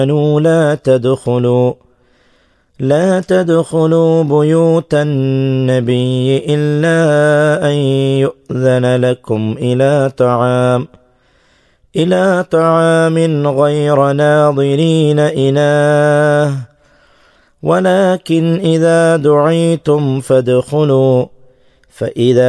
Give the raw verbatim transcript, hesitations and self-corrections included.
لا تدخلوا لا تدخلوا بيوت النبي إلا أن يؤذن لكم إلى طعام إلى طعام غير ناظرين إناه ولكن إذا دعيتم فادخلوا فإذا